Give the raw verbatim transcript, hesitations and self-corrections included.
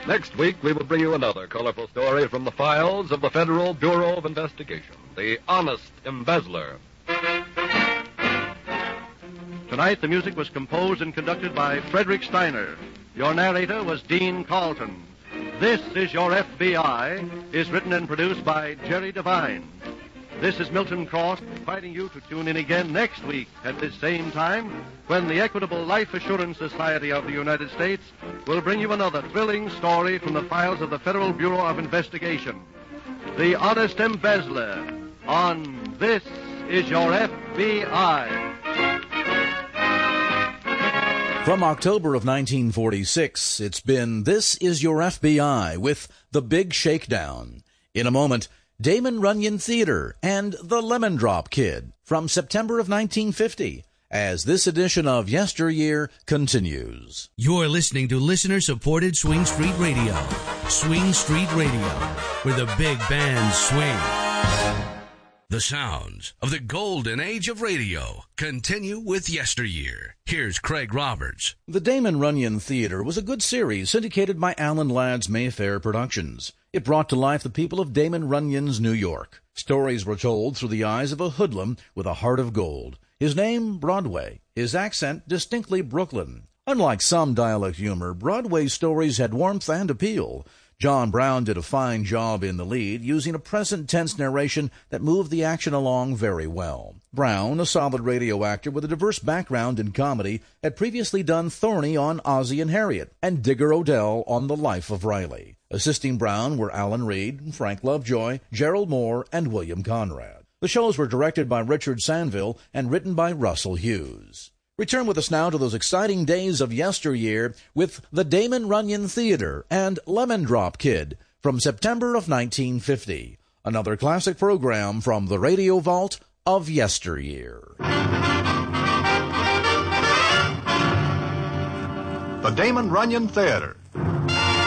Next week, we will bring you another colorful story from the files of the Federal Bureau of Investigation, The Honest Embezzler. Tonight, the music was composed and conducted by Frederick Steiner. Your narrator was Dean Carlton. This Is Your F B I is written and produced by Jerry Devine. This is Milton Cross, inviting you to tune in again next week at this same time when the Equitable Life Assurance Society of the United States will bring you another thrilling story from the files of the Federal Bureau of Investigation. The Honest Embezzler on This Is Your F B I. From October of nineteen forty-six, it's been This Is Your F B I with The Big Shakedown. In a moment, Damon Runyon Theater and The Lemon Drop Kid from September of nineteen fifty, as this edition of Yesteryear continues. You're listening to listener-supported Swing Street Radio. Swing Street Radio, where the big bands swing. The sounds of the golden age of radio continue with Yesteryear. Here's Craig Roberts. The Damon Runyon Theater was a good series syndicated by Alan Ladd's Mayfair Productions. It brought to life the people of Damon Runyon's New York. Stories were told through the eyes of a hoodlum with a heart of gold. His name, Broadway. His accent, distinctly Brooklyn. Unlike some dialect humor, Broadway's stories had warmth and appeal. John Brown did a fine job in the lead, using a present-tense narration that moved the action along very well. Brown, a solid radio actor with a diverse background in comedy, had previously done Thorny on Ozzie and Harriet, and Digger Odell on The Life of Riley. Assisting Brown were Alan Reed, Frank Lovejoy, Gerald Moore, and William Conrad. The shows were directed by Richard Sanville and written by Russell Hughes. Return with us now to those exciting days of yesteryear with the Damon Runyon Theater and Lemon Drop Kid from September of nineteen fifty. Another classic program from the Radio Vault of yesteryear. The Damon Runyon Theater,